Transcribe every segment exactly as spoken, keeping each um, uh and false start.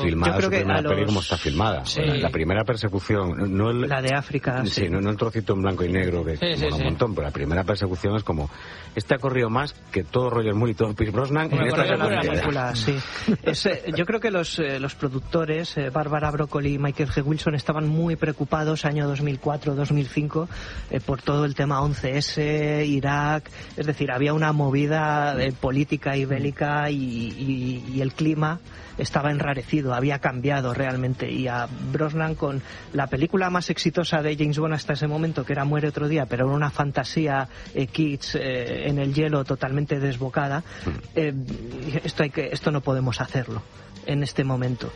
filmada Yo creo su que primera a los... peli como está filmada. Sí. La, la primera persecución, no el, la de África, sí, sí. no, no el trocito en blanco y negro que Sí, sí, mola sí. un montón, pero la primera persecución es como, este ha corrido más que todo Roger Moore y todo Pierce Brosnan en Una esta corrida sola pura, película. película, sí. Es, eh, yo creo que los, eh, los productores, eh, Bárbara Broccoli y Michael G. Wilson, estaban muy preocupados año dos mil cuatro dos mil cinco eh, por todo el tema once ese, Irak, es decir, había una movida eh, política y bélica y, y, y el clima estaba enrarecido, había cambiado realmente, y a Brosnan, con la película más exitosa de James Bond hasta ese momento, que era Muere otro día, pero era una fantasía eh, kitsch eh, en el hielo totalmente desbocada, eh, esto hay que esto no podemos hacerlo en este momento.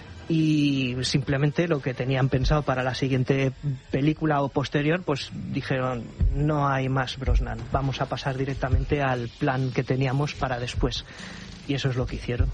Y simplemente lo que tenían pensado para la siguiente película o posterior, pues dijeron, no hay más Brosnan, vamos a pasar directamente al plan que teníamos para después. Y eso es lo que hicieron.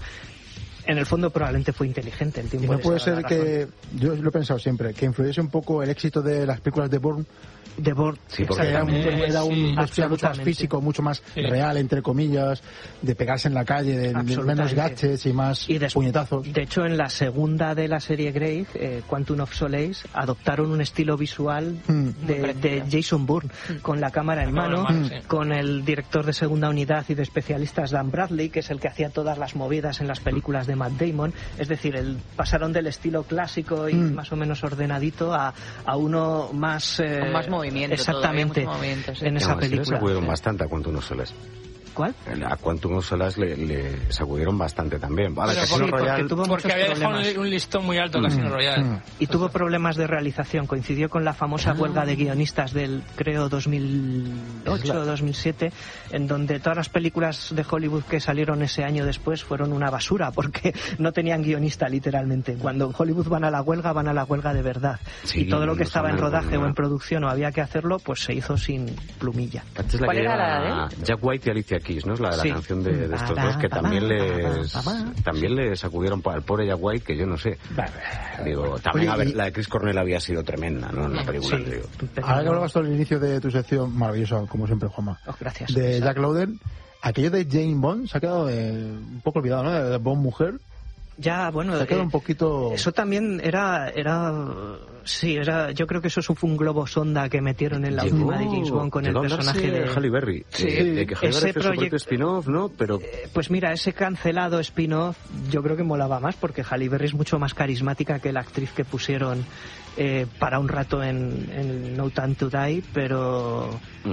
En el fondo probablemente fue inteligente. El tiempo y no les puede ha dado ser la que, yo lo he pensado siempre, que influyese un poco el éxito de las películas de Bourne. De Bourne, sí, porque era un, era un sí, espía mucho más físico, mucho más sí. real, entre comillas, de pegarse en la calle, de, de menos gadgets y más y de, puñetazos. De hecho, en la segunda de la serie Grey, eh, Quantum of Solace, adoptaron un estilo visual mm. de, de Jason Bourne, mm. con la cámara en mano, mm. con el director de segunda unidad y de especialistas Dan Bradley, que es el que hacía todas las movidas en las películas de Matt Damon. Es decir, el, pasaron del estilo clásico y mm. más o menos ordenadito a, a uno más... Eh, con más movimiento. Exactamente. Sí. En esa no, película. Se sacudieron bastante a Quantum of Solace. ¿Cuál? A Quantum of Solace le, le sacudieron bastante también. Vale, Pero Casino sí, Royale... porque, tuvo porque había dejado un listón muy alto mm, Casino Royale. Mm. Y tuvo problemas de realización. Coincidió con la famosa ah. huelga de guionistas del, creo, dos mil ocho o dos mil siete, en donde todas las películas de Hollywood que salieron ese año después fueron una basura, porque no tenían guionista, literalmente. Cuando en Hollywood van a la huelga, van a la huelga de verdad. Sí, y todo lo que no estaba en rodaje o en producción o había que hacerlo, pues se hizo sin plumilla. Esta es la ¿Cuál que era lleva la de? Jack White y Alicia Keys, ¿no? Es la de la sí. canción de, de estos dos que también les también le sacudieron al pobre Jack White, que yo no sé. Digo, también a ver, la de Chris Cornell había sido tremenda, ¿no? En la película. Sí. Digo. Ahora que hablabas todo al inicio de tu sección, maravilloso, como siempre, Juanma. Oh, gracias. De Jack Lowden, aquello de Jane Bond se ha quedado de, un poco olvidado, ¿no? De Bond mujer. Ya, bueno, se ha quedado eh, un poquito... eso también era, era, sí, era, yo creo que eso fue un globo sonda que metieron en la llegó, última de James Bond con el personaje de Halle Berry. Sí, eh, de que Halle ese Berry fue proyecto spin-off, ¿no? Pero eh, pues mira, ese cancelado spin-off yo creo que molaba más, porque Halle Berry es mucho más carismática que la actriz que pusieron eh, para un rato en, en No Time to Die, pero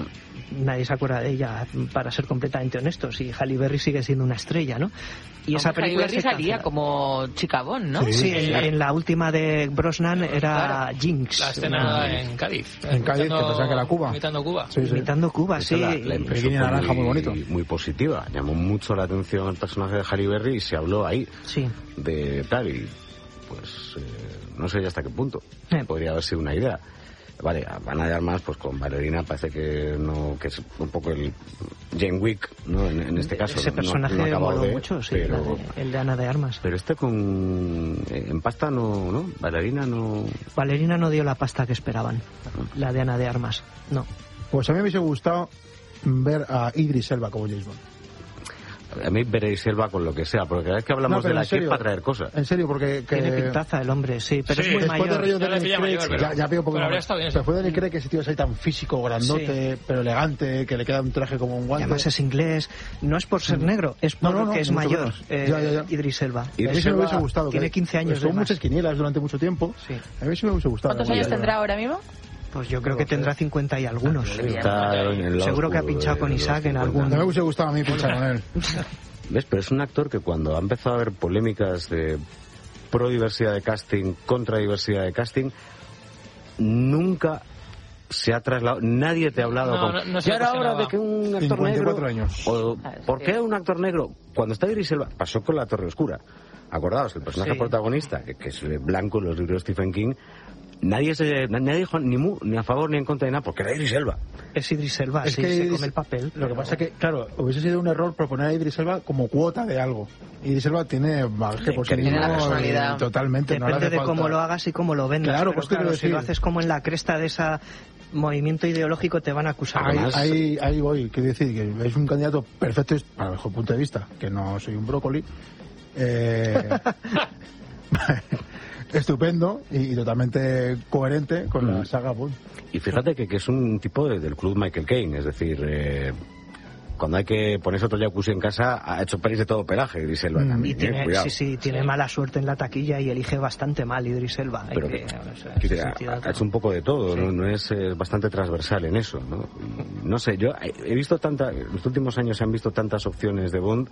mm. nadie se acuerda de ella, para ser completamente honestos, y Halle Berry sigue siendo una estrella, ¿no? Y esa película Halle Berry salía como chica Bond, ¿no? Sí, sí en, en la última de Brosnan era claro. Jinx. La escena no. en Cádiz. En Cádiz, imitando, que pensaba que era Cuba. Imitando Cuba. Sí, sí. Imitando Cuba, sí. La, la impresión fue naranja muy, muy bonito. Muy positiva. Llamó mucho la atención el personaje de Halle Berry y se habló ahí sí. de tal y pues eh, no sé hasta qué punto. Eh. Podría haber sido una idea. Vale, van a hallar más, pues con Valerina parece que no, que es un poco el Jane Wick, ¿no? En, en este caso. Ese personaje no, no moló de, mucho, sí, pero, de, el de Ana de Armas. Pero este con, en pasta no, ¿no? Valerina no... Valerina no dio la pasta que esperaban, la de Ana de Armas, no. Pues a mí me hubiese gustado ver a Idris Elba como James Bond. A mí veréis Elba con lo que sea, porque cada vez que hablamos no, de la serio, es para traer cosas. En serio, porque... Que... Tiene pintaza el hombre, sí, pero sí, es muy después mayor. De rollo de ya, Craig, mayor, pero... ya, ya veo un poco pero más. Bien, después de Craig, que ese tío es ahí tan físico, grandote, sí. pero elegante, que le queda un traje como un guante. Y además es inglés, no es por ser negro, es por no, no, que no, es mayor, eh, ya, ya, ya. Idris Elba. A mí sí me hubiese gustado. Tiene quince años Estuvo de muchas quinielas durante mucho tiempo. Sí. A mí sí me hubiese gustado. ¿Cuántos años tendrá ahora mismo? Pues yo creo que tendrá cincuenta y algunos. Está en el seguro que ha pinchado con Isaac en algún... No me hubiese gustado a mí pinchar con él. ¿Ves? Pero es un actor que cuando ha empezado a haber polémicas de pro diversidad de casting, contra diversidad de casting, nunca se ha trasladado, nadie te ha hablado no, con... No, no y ahora ahora de que un actor negro... años. O, ¿por qué un actor negro? Cuando está Idris Elba, pasó con La Torre Oscura. Acordaos, el personaje sí. protagonista, que, que es blanco en los libros de Stephen King, nadie se, nadie dijo ni, mu, ni a favor ni en contra de nada, porque era Idris Elba. Es Idris Elba, es sí, que se Idris, come el papel. Lo que pasa es que, claro, hubiese sido un error proponer a Idris Elba como cuota de algo. Idris Elba tiene bagaje por sí tiene la personalidad. Totalmente. Depende no le hace de falta... cómo lo hagas y cómo lo vendas. Claro, pero pues claro, decir... si lo haces como en la cresta de ese movimiento ideológico te van a acusar. Ahí, más. ahí, ahí voy, quiero decir que es un candidato perfecto para el mejor punto de vista, que no soy un brócoli. Eh... Estupendo y, y totalmente coherente con mm. la saga Bond. Y fíjate que, que es un tipo de, del club Michael Caine, es decir, eh, cuando hay que ponerse otro jacuzzi en casa, ha hecho pelis de todo pelaje, Idris Elba mm. también. Y tiene, eh, cuidado. sí, sí, tiene mala suerte en la taquilla y elige bastante mal Idris Elba. Pero que, que, o sea, que ha, ha hecho un poco de todo, sí. ¿no? No es eh, bastante transversal en eso, ¿no? No sé, yo he visto tantas, en los últimos años se han visto tantas opciones de Bond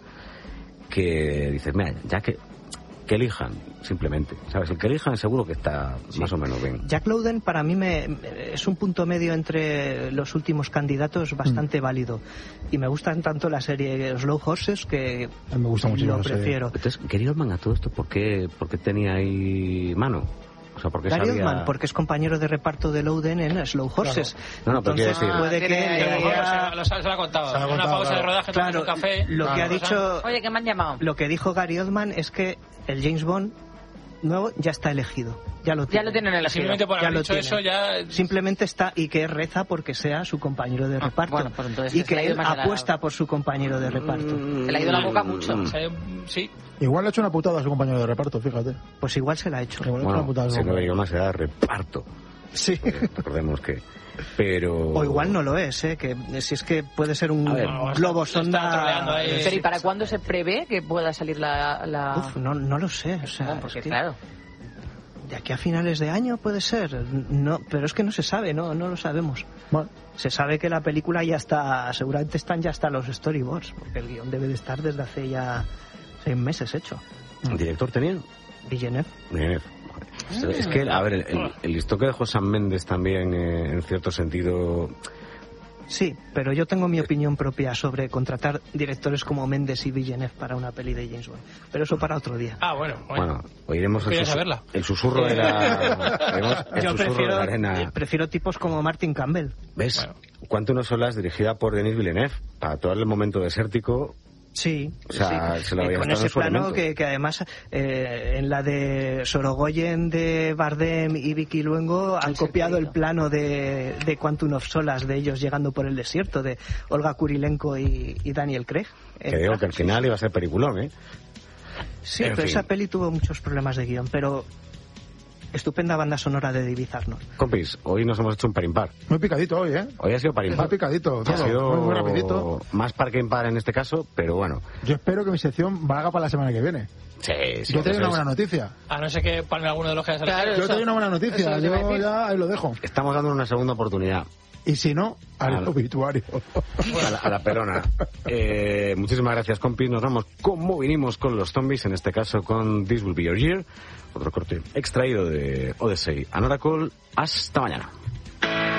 que dices, mira, ya que que elijan, simplemente, ¿sabes? El que elijan seguro que está sí. más o menos bien. Jack Lowden para mí me, es un punto medio entre los últimos candidatos bastante mm. válido. Y me gustan tanto la serie Slow Horses que me gusta mucho lo prefiero. Entonces, querido Oldman, a todo esto, ¿por qué, por qué tenía ahí mano? O sea, porque Gary sabía... Oldman, porque es compañero de reparto de Lowden en Slow Horses. Claro. No, no, pero entonces decir... puede que... Eh, haya... se, lo, se lo ha contado. Se ha en una pausa claro. de rodaje, claro, un café. Lo claro. que ha dicho... Oye, que me han llamado. Lo que dijo Gary Oldman es que el James Bond nuevo ya está elegido. Ya lo tienen. Ya lo tienen elegido. Simplemente por ya haber lo dicho tienen. eso ya... Simplemente está, y que reza porque sea su compañero de ah, reparto. Bueno, pues entonces y que él la... apuesta por su compañero de reparto. Se le ha ido la boca mucho. Mm. Sí. Igual le ha hecho una putada a su compañero de reparto, fíjate. Pues igual se la ha hecho. Igual bueno, una putada si no le digo más, será reparto. Sí. Porque recordemos que... Pero... O igual no lo es, ¿eh? Que si es que puede ser un ver, globo sonda... Pero ¿y para cuándo se prevé que pueda salir la...? la... Uf, no, no lo sé. O sea, no, porque es que... claro... De aquí a finales de año puede ser, no, pero es que no se sabe, no, no lo sabemos. Bueno. Se sabe que la película ya está, seguramente están ya hasta los storyboards, porque el guión debe de estar desde hace ya seis meses hecho. ¿El director tenía? Villeneuve. Villeneuve. Ah. Es que, a ver, el, el, el listón que dejó Sam Mendes también, eh, en cierto sentido... Sí, pero yo tengo mi opinión propia sobre contratar directores como Mendes y Villeneuve para una peli de James Bond. Pero eso para otro día. Ah, bueno. Bueno, bueno oiremos el, sus saberla. el susurro de la... el yo susurro prefiero, de la arena. prefiero tipos como Martin Campbell. ¿Ves? Bueno. Quantum of Solace, dirigida por Denis Villeneuve, para todo el momento desértico... Sí, o sea, sí. se lo eh, había con ese plano que, que además eh, en la de Sorogoyen de Bardem y Vicky Luengo han copiado el plano de, de Quantum of Solace, de ellos llegando por el desierto, de Olga Kurilenko y, y Daniel Craig. Que digo que al final iba a ser peliculón, ¿eh? Sí, en pero fin. esa peli tuvo muchos problemas de guión, pero... Estupenda banda sonora de Divisarnos. Compis, hoy nos hemos hecho un par impar. Muy picadito hoy, ¿eh? Hoy ha sido par impar. Muy picadito, todo. Ha sido muy, muy rapidito. Más par que impar en este caso, pero bueno. Yo espero que mi sección valga para la semana que viene. Sí, sí. Yo tengo una buena noticia. A no ser que palme alguno de los que has Claro, elegido. Yo tengo una buena noticia. Yo ya ahí lo dejo. Estamos dando una segunda oportunidad. Y si no, al a obituario. A la, a la pelona. Eh, muchísimas gracias, compis. Nos vamos como vinimos con los zombies, en este caso con This Will Be Your Year. Otro corte extraído de Odyssey and Oracle. Hasta mañana.